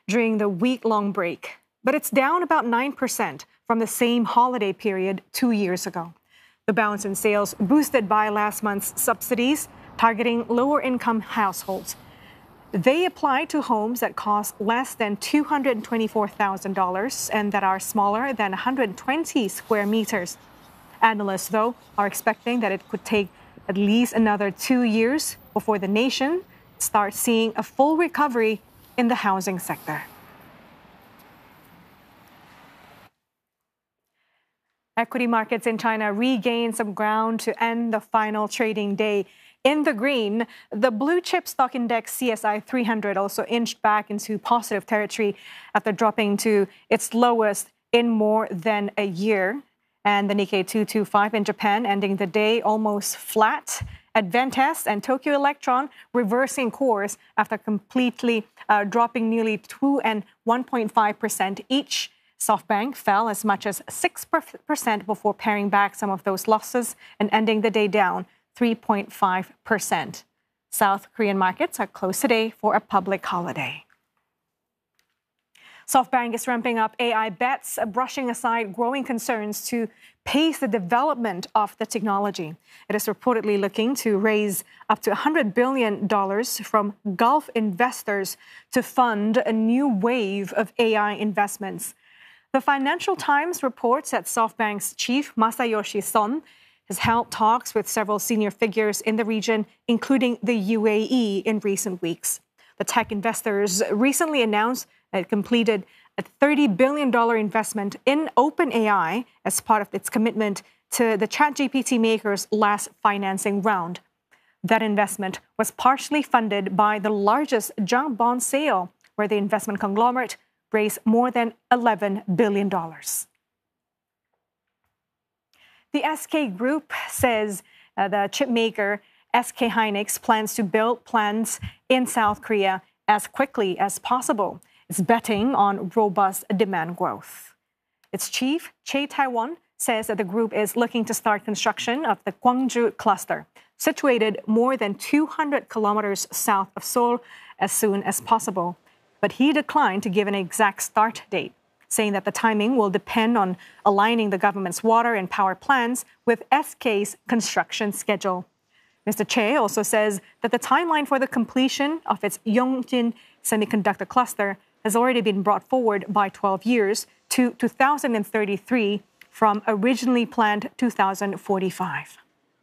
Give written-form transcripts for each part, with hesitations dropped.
during the week-long break, but it's down about 9% from the same holiday period 2 years ago. The bounce in sales boosted by last month's subsidies targeting lower-income households. They apply to homes that cost less than $224,000 and that are smaller than 120 square meters. Analysts, though, are expecting that it could take at least another 2 years before the nation starts seeing a full recovery in the housing sector. Equity markets in China regained some ground to end the final trading day in the green. The blue chip stock index CSI 300 also inched back into positive territory after dropping to its lowest in more than a year. And the Nikkei 225 in Japan ending the day almost flat. Advantest and Tokyo Electron reversing course after completely dropping nearly 2% and 1.5% each. SoftBank fell as much as 6% before paring back some of those losses and ending the day down 3.5%. South Korean markets are closed today for a public holiday. SoftBank is ramping up AI bets, brushing aside growing concerns to pace the development of the technology. It is reportedly looking to raise up to $100 billion from Gulf investors to fund a new wave of AI investments. The Financial Times reports that SoftBank's chief, Masayoshi Son, has held talks with several senior figures in the region, including the UAE, in recent weeks. The tech investors recently announced that it completed a $30 billion investment in OpenAI as part of its commitment to the ChatGPT maker's last financing round. That investment was partially funded by the largest junk bond sale, where the investment conglomerate raised more than $11 billion. The SK Group says the chipmaker SK Hynix plans to build plants in South Korea as quickly as possible. It's betting on robust demand growth. Its chief, Che Taiwan, says that the group is looking to start construction of the Gwangju cluster, situated more than 200 kilometers south of Seoul, as soon as possible. But he declined to give an exact start date, saying that the timing will depend on aligning the government's water and power plans with SK's construction schedule. Mr. Che also says that the timeline for the completion of its Yongjin semiconductor cluster has already been brought forward by 12 years to 2033 from originally planned 2045.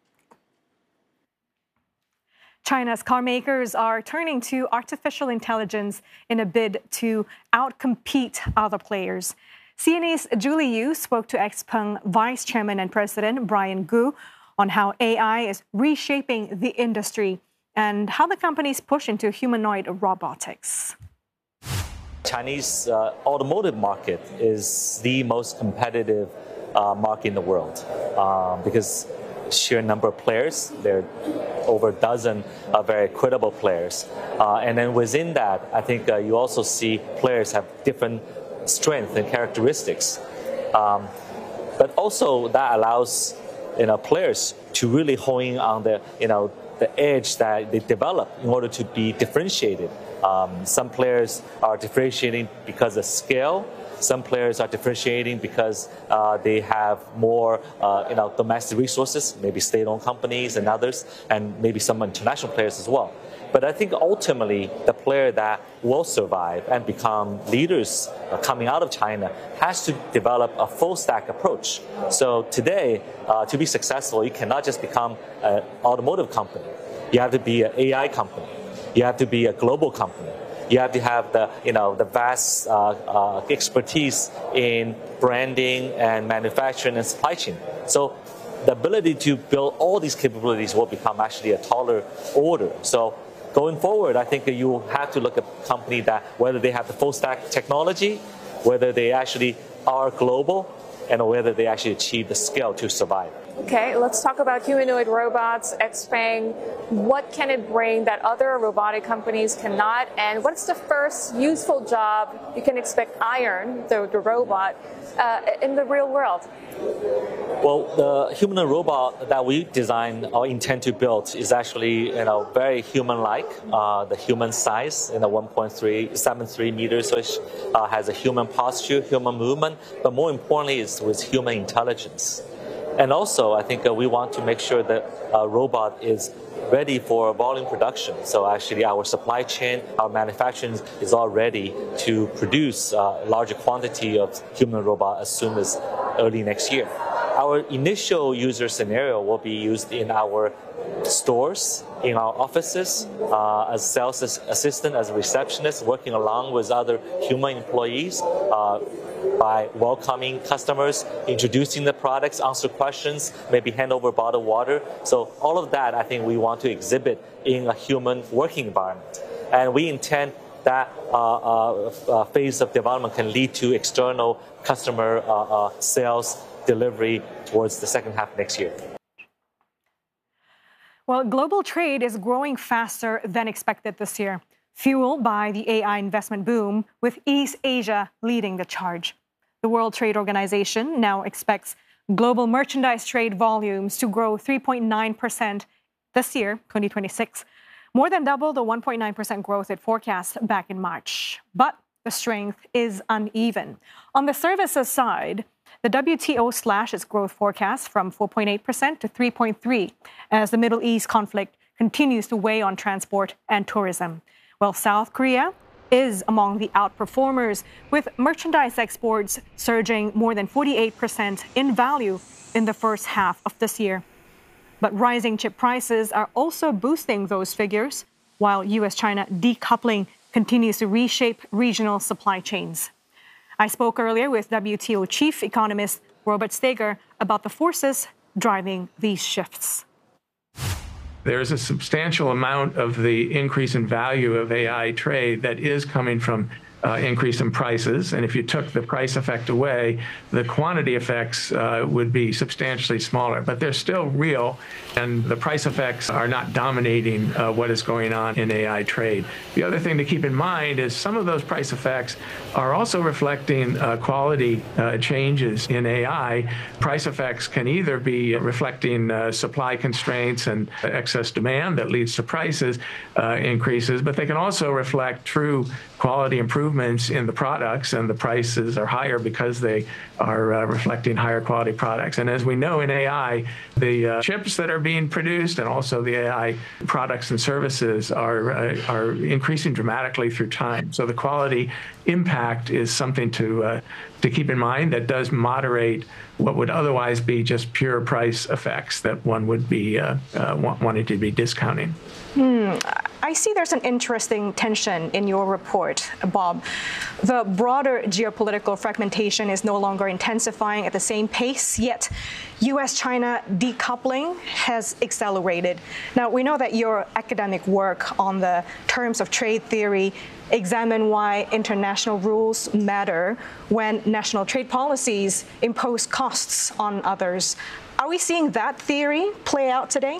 China's car makers are turning to artificial intelligence in a bid to outcompete other players. CNA's Julie Yu spoke to XPeng Vice Chairman and President Brian Gu on how AI is reshaping the industry and how the company's push into humanoid robotics. Chinese automotive market is the most competitive market in the world because sheer number of players. There are over a dozen very credible players. And then within that, I think you also see players have different strengths and characteristics. But also that allows players to really hone in on the edge that they develop in order to be differentiated. Some players are differentiating because of scale. Some players are differentiating because they have more, domestic resources, maybe state-owned companies and others, and maybe some international players as well. But I think ultimately the player that will survive and become leaders coming out of China has to develop a full-stack approach. So today, to be successful, you cannot just become an automotive company. You have to be an AI company. You have to be a global company. You have to have the vast expertise in branding and manufacturing and supply chain. So the ability to build all these capabilities will become actually a taller order. So going forward, I think that you have to look at a company that whether they have the full stack technology, whether they actually are global, and whether they actually achieve the scale to survive. Okay, let's talk about humanoid robots, XPeng. What can it bring that other robotic companies cannot? And what's the first useful job you can expect Iron, the robot, in the real world? Well, the humanoid robot that we design or intend to build is actually, very human-like. The human size, 1.373 meters, which has a human posture, human movement, but more importantly, is with human intelligence. And also, I think we want to make sure that a robot is ready for volume production. So actually, our supply chain, our manufacturing is all ready to produce a larger quantity of human robot as soon as early next year. Our initial user scenario will be used in our stores, in our offices, as sales assistant, as a receptionist, working along with other human employees, by welcoming customers, introducing the products, answer questions, maybe hand over bottled water. So all of that, I think we want to exhibit in a human working environment. And we intend that phase of development can lead to external customer sales delivery towards the second half next year. Well, global trade is growing faster than expected this year, fueled by the AI investment boom, with East Asia leading the charge. The World Trade Organization now expects global merchandise trade volumes to grow 3.9% this year, 2026, more than double the 1.9% growth it forecast back in March. But the strength is uneven. On the services side, the WTO slashed its growth forecast from 4.8% to 3.3% as the Middle East conflict continues to weigh on transport and tourism. While South Korea is among the outperformers, with merchandise exports surging more than 48% in value in the first half of this year. But rising chip prices are also boosting those figures, while U.S.-China decoupling continues to reshape regional supply chains. I spoke earlier with WTO chief economist Robert Steger about the forces driving these shifts. There's a substantial amount of the increase in value of AI trade that is coming from increase in prices. And if you took the price effect away, the quantity effects would be substantially smaller. But they're still real, and the price effects are not dominating what is going on in AI trade. The other thing to keep in mind is some of those price effects are also reflecting quality changes in AI. Price effects can either be reflecting supply constraints and excess demand that leads to prices increases, but they can also reflect true quality improvements in the products, and the prices are higher because they are reflecting higher quality products. And as we know in AI, the chips that are being produced and also the AI products and services are increasing dramatically through time. So the quality impact is something to keep in mind that does moderate what would otherwise be just pure price effects that one would be wanting to be discounting. I see there's an interesting tension in your report, Bob. The broader geopolitical fragmentation is no longer intensifying at the same pace, yet U.S.-China decoupling has accelerated. Now, we know that your academic work on the terms of trade theory examine why international rules matter when national trade policies impose costs on others. Are we seeing that theory play out today?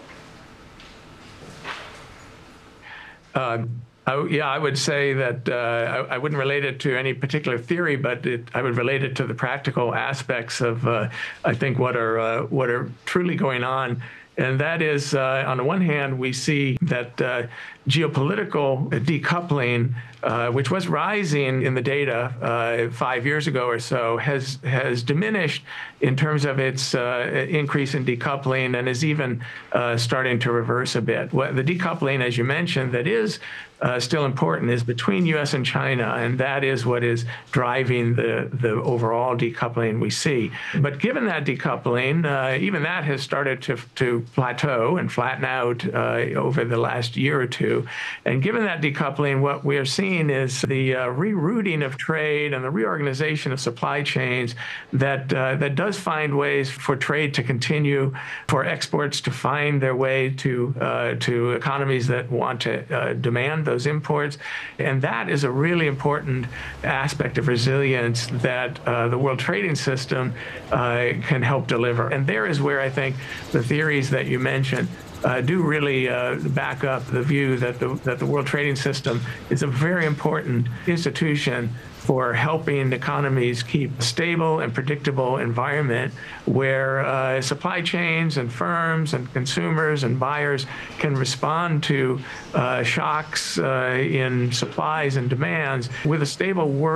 I would say that I wouldn't relate it to any particular theory, but I would relate it to the practical aspects of, I think, what are truly going on. And that is, on the one hand, we see that geopolitical decoupling, which was rising in the data 5 years ago or so, has diminished in terms of its increase in decoupling, and is even starting to reverse a bit. The decoupling, as you mentioned, that is still important is between U.S. and China, and that is what is driving the overall decoupling we see. But given that decoupling, even that has started to plateau and flatten out over the last year or two. And given that decoupling, what we are seeing is the rerouting of trade and the reorganization of supply chains that does find ways for trade to continue, for exports to find their way to economies that want to demand those imports. And that is a really important aspect of resilience that the World Trading System can help deliver. And there is where I think the theories that you mentioned do really back up the view that the World Trading System is a very important institution for helping economies keep a stable and predictable environment where supply chains and firms and consumers and buyers can respond to shocks in supplies and demands with a stable world.